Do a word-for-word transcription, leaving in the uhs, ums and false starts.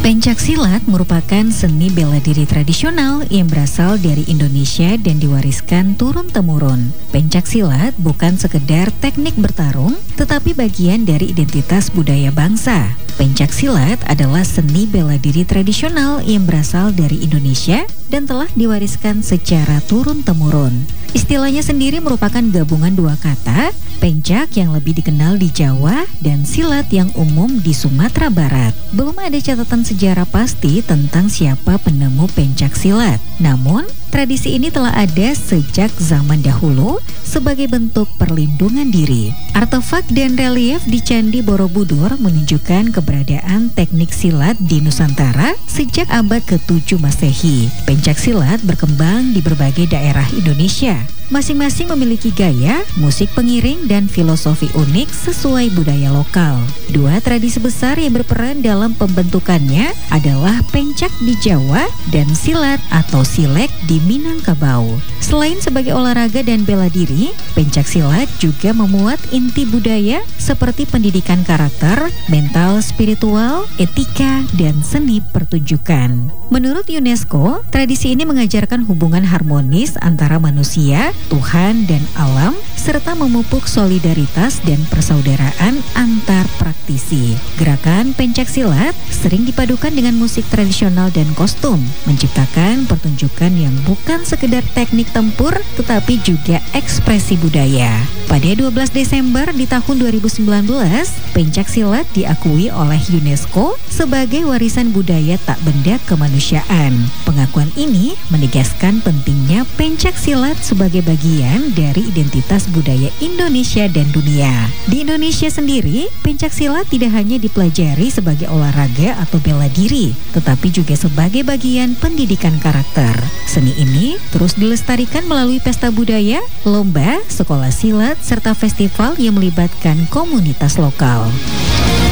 Pencak silat merupakan seni bela diri tradisional yang berasal dari Indonesia dan diwariskan turun-temurun. Pencak silat bukan sekedar teknik bertarung, tetapi bagian dari identitas budaya bangsa. Pencak silat adalah seni bela diri tradisional yang berasal dari Indonesia dan telah diwariskan secara turun-temurun. Istilahnya sendiri merupakan gabungan dua kata, pencak yang lebih dikenal di Jawa dan silat yang umum di Sumatera Barat. Belum ada catatan sejarah pasti tentang siapa penemu pencak silat. Namun, tradisi ini telah ada sejak zaman dahulu sebagai bentuk perlindungan diri. Artefak dan relief di Candi Borobudur menunjukkan keberadaan teknik silat di Nusantara sejak abad ketujuh Masehi. Pencak silat berkembang di berbagai daerah Indonesia. Masing-masing memiliki gaya, musik pengiring, dan filosofi unik sesuai budaya lokal. Dua tradisi besar yang berperan dalam pembentukannya adalah pencak di Jawa dan silat atau silek di Minangkabau. Selain sebagai olahraga dan bela diri, pencak silat juga memuat inti budaya seperti pendidikan karakter, mental spiritual, etika, dan seni pertunjukan. Menurut UNESCO, tradisi ini mengajarkan hubungan harmonis antara manusia, Tuhan, dan alam, serta memupuk solidaritas dan persaudaraan antar praktisi. Gerakan pencak silat sering dipadukan dengan musik tradisional dan kostum, menciptakan pertunjukan yang bukan sekedar teknik tempur, tetapi juga ekspresi budaya. Pada dua belas Desember di tahun dua ribu sembilan belas, pencak silat diakui oleh UNESCO sebagai warisan budaya tak benda kemanusiaan. Pengakuan ini menegaskan pentingnya pencak silat sebagai bagian dari identitas budaya Indonesia dan dunia. Di Indonesia sendiri, pencak silat tidak hanya dipelajari sebagai olahraga atau bela diri, tetapi juga sebagai bagian pendidikan karakter. Seni ini terus dilestarikan melalui pesta budaya, lomba, sekolah silat, serta festival yang melibatkan komunitas lokal.